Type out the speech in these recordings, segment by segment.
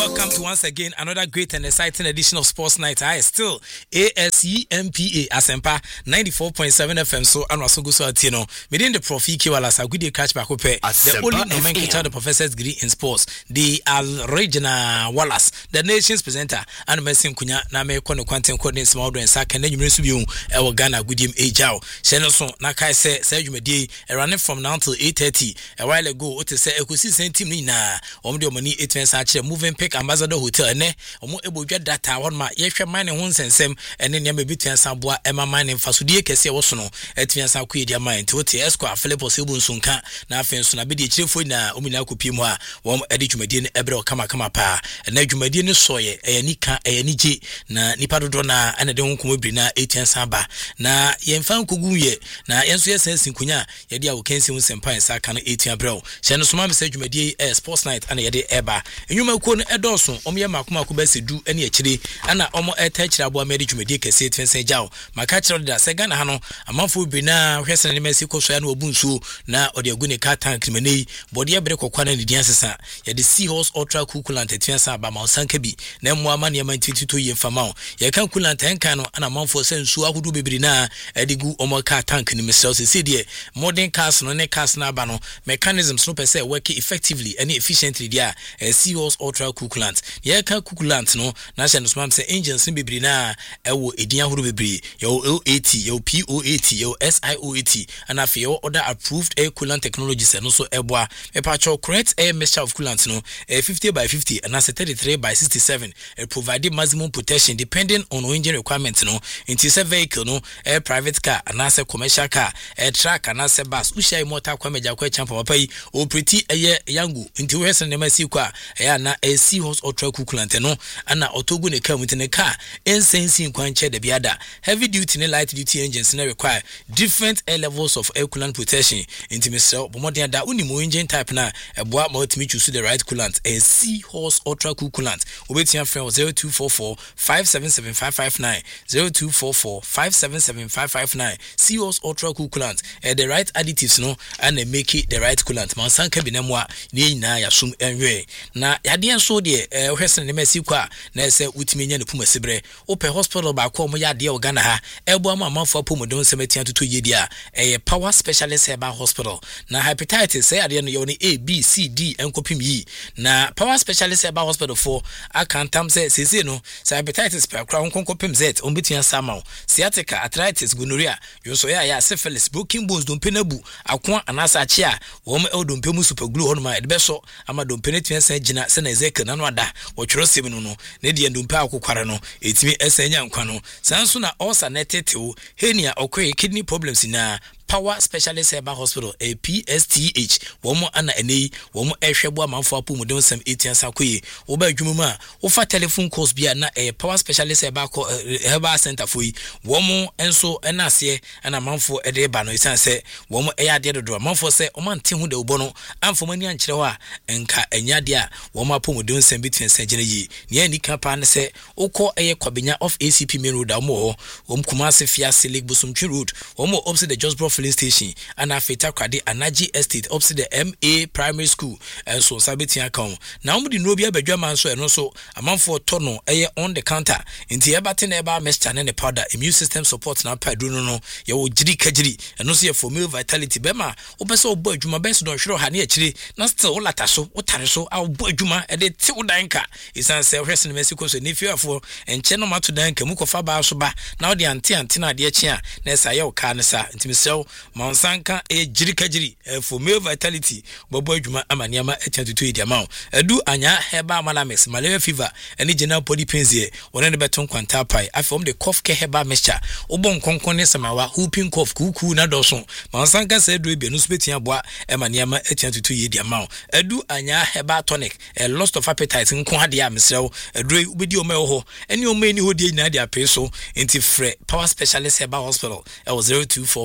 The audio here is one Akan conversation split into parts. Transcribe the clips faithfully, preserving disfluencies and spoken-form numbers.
welcome to once again another great and exciting edition of Sports Night. I still A S E M P A Asempa ninety-four point seven F M. So I'm also good. So you know, within the Profi Kiwala, so good catch back up. The only nomenclature the professor's degree in sports. The Al Regina Wallace, the nation's presenter, and Messim Kunya, Name Kono Quantum Coding Small and Sack and then you Musubium, our Ghana good him Ajao. Shenoson, Nakai say, say you may day, running from now till eight thirty. A while ago, what to say, I could see same team na, Omdio money eight and such a moving pick ambassador hotel, and ne, or able get that one my yesha mining ones and sem, and then you between Samboa, Emma mining Fasudia Cassia Osono, Etian Sanqui, their mind, to what Esqua, Philip Sibun Sunka, Nafin Sunabidi Chifu na, Uminaku Pimwa, Wom Edit Medin, Ebro Kama Kama Pa, and Naju Medin Soye, a Nika, a Niji, na Nipadona, and a Don Kumbrina, Etian Samba, na Yenfan Kuguye, na Yansuya Sense in Kunya, Yadia Kensi Sempa and Sakana Etian Bro, Shanosuma message Medi, a sports night, and a Yade Eba, and you may call Edorson, Omia Makuma Kubesi do any actually, and I almost attach Rabo Medic Medica, say Twense Jow, my catcher that second Hano, a month will be now, Hessan and Mexico, Shano Bunsu, now or the Aguni Katan Crimene, Bodia Breco Kwan and the Diansa, yet the Seahorse Ultra Kukulant at Tiansa by Mount Sankabi, Nemwa Mania twenty-two year Famau, Yakan Kulant and Cano, and a month for Sen Sua who do be brina, Edigu Omoka Tank in the Mister City, modern cars no ne cars nabano, mechanisms no per se work effectively and efficiently there, a Seahorse Ultra Kukulant, Yaka Kukulant no, National Smam say engines in Bibrina, Ewo Edian Hurubri, yo O eighty, yo P O eighty, yo S I O eighty, and a few other approved air coolant technologies and also Eboa, a patch correct air mixture of coolant no, a fifty by fifty and as a thirty-three by sixty-seven, it provided maximum protection depending on engine requirements no, into a vehicle no, a private car, and as a commercial car, a truck, and as a bus, which I motor Kwameja Kwacham Papai, or pretty a year yangu, into Western Nemesikwa, a a Seahorse Ultra Coolant no, and a Otogune come within a car, insane seeing Quanche de Biada, heavy duty and light duty engines now require different air levels of air coolant protection into Mister Bomodia da Unimu engine type na, a bois multi to the right coolant, a Seahorse Ultra Coolant, Obetian friend zero two four four five seven seven five five nine, zero two four four five seven seven five five nine, Seahorse Ultra Coolant, and the right additives no, and they make it the right coolant. Mansanka binemwa, ni na yasum enwe. Na yadian so de, eh, Western Nemesikwa, na se Utimian Puma Sibre, Ope Hospital ba kwa moya dia Ghana ha, ebo ama manfo pomo don seventy to two yedia, a power specialist heba hospital. Na hepatitis say ade no yoni A B C D enkopim yi. Na power specialist heba hospital for akantam say sese no, say hepatitis per crown konkopim z ombetia samao. Sciatica, arthritis, gonorrhea, yo so ya ya syphilis, broken bones don penabu, akwa anasa achia, wo ma el don pemu super glue honma edbeso, ama don penetia say gina se na ezeke na no ada, wo twero sem no no, ne de don pa akokware no, etimi esenya nkwa no. Sanso na osa netete henia okwe kidney problems na Power Specialist Heba Hospital, a P S T H, Womo Anna Ene, Womo Eshebo Manfo Pumodon Sam eighteen Sakoye, Oba Jumuma, Ofa telephone calls be na a Power Specialist Heba Heba Center for Womo Enso Enasie, and a Manfo Edeba no Sanse, Womo Ea Dedo, Manfo say, Oman Timu de Obono, and for Mani and Chewa, and Ka Enyadia, Woma Pumodon Sam between Saint Jenny, near Nikapan say, Oko Ea Kwabina of A C P Menu Damo, Wom Kumasi Fia Silik Busum Chirut, Womo opposite the Just Bro station and afeta kwade Anaji Estate opposite the M A Primary School and so sabetia account. Now we no be abadwama so and so amanfo tono eye on the counter inti ebate na eba mixture ne powder immune system support na pa dunu no ye wo jiri kajiri and no see for male vitality bema obese obo adwuma bes don hwero ha ne akire na still lata so wotare so a obo adwuma e de ti wodanka isan se hwese ne Mexico so ne fiafo enche no mato danka mu kofa ba so ba na wo de ante ante na de achi a na esa ye wo ka ne sa intimi sew Mansanka e jiri kajiri for male vitality bobo adwuma amaniama twenty-two idiamao edu anya heba malamex malaria fever ene general body pains here one ne beton kwanta pai afom the cough care heba mixture obon konkon ne samawa whooping cough kuku na doso Mansanka se edu ebianu spetia boa amaniama twenty-two idiamao edu anya heba tonic a loss of appetite nko ade amsrew edu ubedi o meho ene o mani hodi nyina de apeso enti frɛ power specialist heba hospital zero two four four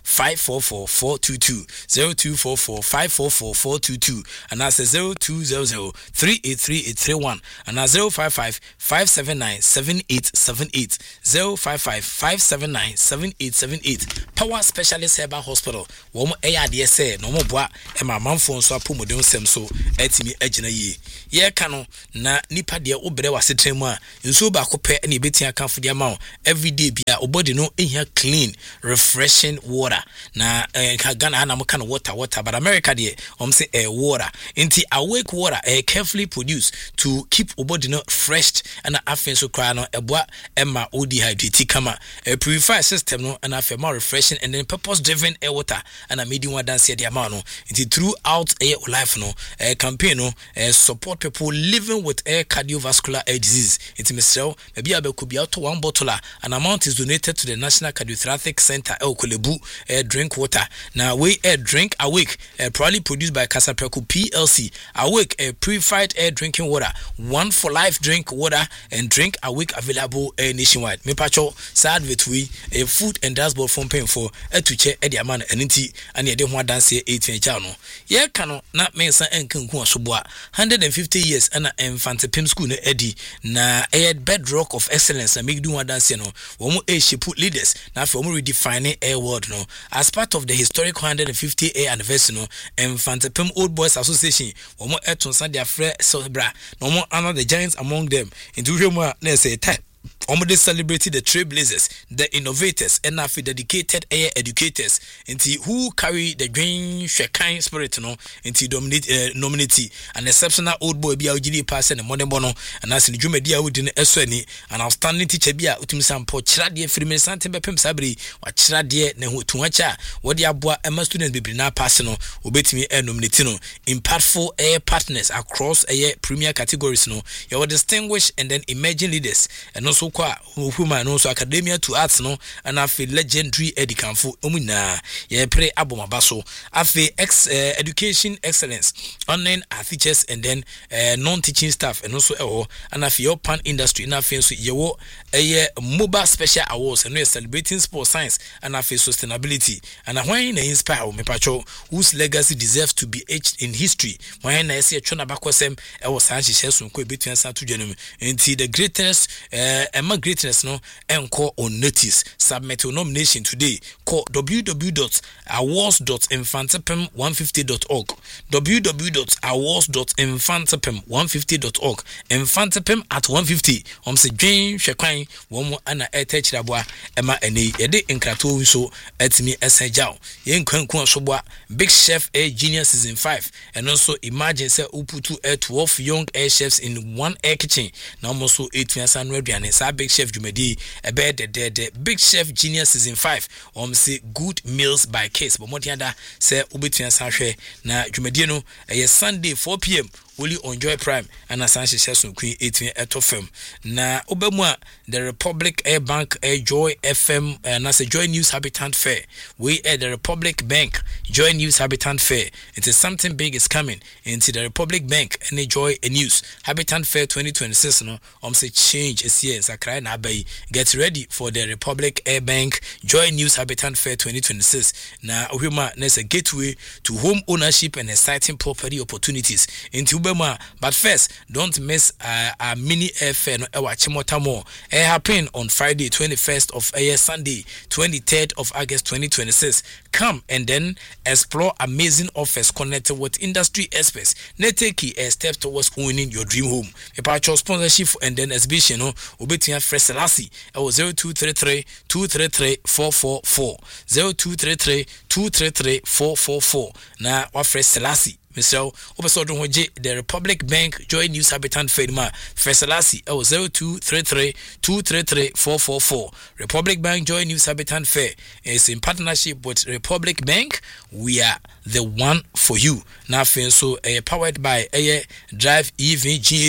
five four four four two two zero two four four five four four four two two and that's zero two zero zero three eight three eight three one and that's zero five five five seven nine seven eight seven eight zero five five five seven nine seven eight seven eight. Power Specialist Herbal Hospital wo mo eya de say no mo boa e ma manfo nso apomodon sem so atimi agina yi ye ka no na nipa de obrɛ wasetrem a nso ba ko pɛ na ebetia kanfo de ma every day bia obody no ehia clean refreshing water na eh, Ghana na mo kan water water but America de om say air water inti awake water eh, carefully produced to keep obody no fresh and afin so cry no eboa emma dehydrate kama a purify system no and after more refreshing and then purpose driven air water and a medium one dance the amount no inti throughout air life no eh, campaign no eh, support people living with air cardiovascular air disease inti mesrel maybe abeku bi out one bottle an amount is donated to the National Cardiothoracic Center El Kolebu air drink water now we air drink awake uh, proudly produced by Kasapreku P L C awake a purified air drinking water one for life drink water and drink awake available uh, nationwide me pacho sad with we a food and dashboard from paying for a to check e dia man enti and ye de ho dance eighteen channel ye kano na mensa enkanku asobo one hundred fifty years and infant pim school no edi na a bedrock of excellence na make do one dance no wo mo e put leaders na for mo redefining air world no as part of the historic one hundred fifty air anniversary no infant pim old boys association wo mo etonsa dia frɛ celebra no mo honor the giants among them into hwemu na say time Omo they celebrated the trailblazers, the innovators, and now dedicated air educators, into who carry the green shekin spirit, no, into dominate uh, nominati, an exceptional old boy be G pass and a modern bono, and as in Jumedia within Eswani, an outstanding teacher be Utim Sampo, Chradia, Freeman Santa Pem Sabri, or Chradia, Nehu Tuacha, what the Abua Emma students be now passing, obey me air nominatino, impactful air partners across air premier categories, no, your distinguished and then emerging leaders, and also kwa huma no so academia to arts no and afi legendary edikanfo omuna ye pre abomabaso afi ex uh, education excellence online teachers and then uh, non-teaching staff and also eh and afi your pan industry na afi so yewo eh mobile special awards and we celebrating sports science and afi sustainability and when na inspire me pacho whose legacy deserves to be etched in history when na say twona bakosem e wo san hihye so nko ebetua san to dwanum enti the greatest uh, Emma greatness no enko on notice submit your nomination today call w w w dot awards dot infantipem one fifty dot org w w w dot awards dot infantipem one fifty dot org infantipem at one fifty om se dwen hwekwan wo mo ana etechiraboa ema eni yede nkrato so atimi esenjao ye nkwanku asoboa big chef air genius season five and also imagine say uputu air twelve young air chefs in one air kitchen na almost eight years and ready sa big chef Jumedi ebe de de de big chef genius season five um say good meals by case but motianda say obetua sa hwe na Jumedi no eh, Sunday four p m only on Joy Prime and Asanshi Shesun Queen eighteen at F M. Na Obemwa, the Republic Air Bank Air Joy F M and as a Joy News Habitant Fair. We at the Republic Bank Joy News Habitant Fair. It is something big is coming into the Republic Bank and a Joy a News Habitant Fair twenty twenty-six. No, um say change is here. Sakrai na bay. Get ready for the Republic Air Bank Joy News Habitant Fair twenty twenty-six. Na Ohima is a gateway to home ownership and exciting property opportunities into but first, don't miss uh, a mini airfare no ewa Chimotamo. It happen on Friday, twenty-first of uh, Sunday, twenty-third of August, twenty twenty-six. Come and then explore amazing offers connected with industry experts. Neteki a step towards owning your dream home. A part of sponsorship and then exhibition no obetia fresh Selassie. It was zero two three three two three three four four four zero two three three two three three four four four. Na wa fresh Selassie. Mister Obeso Donhoje, the Republic Bank Joy News Habitant Fedma, Fesalasi, oh zero two three three two three three four four four. Republic Bank Joy News Habitant Fair is in partnership with Republic Bank. We are the one for you. Now, so uh, powered by a Drive E V G H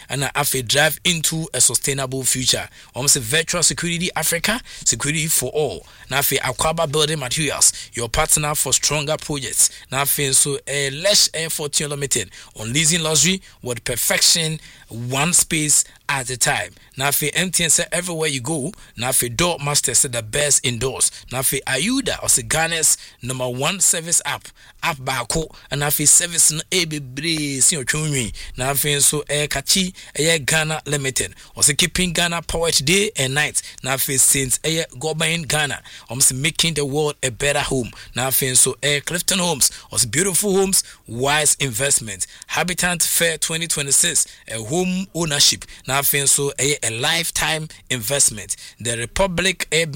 and afe drive into a sustainable future. Almost a virtual security Africa, security for all. Now afe Akwaba Building Materials, your partner for stronger projects. Now afe so a Lesh Air Fortune Limited on leasing luxury with perfection, one space at a time. Now afe M T N say everywhere you go. Now afe Door Master said the best indoors. Now afe Ayuda or Ghana's number one service app. App bako and afe service no ebebre si otwonwi. Now afe so e kachi e Ghana Limited. Was keeping Ghana powered day and night. Now afe since e Gobain Ghana. Was making the world a better home. Now afe so e Clifton Homes was beautiful homes, wise investment. Habitat Fair twenty twenty-six, a home ownership. Now afe so a, a lifetime investment. The Republic a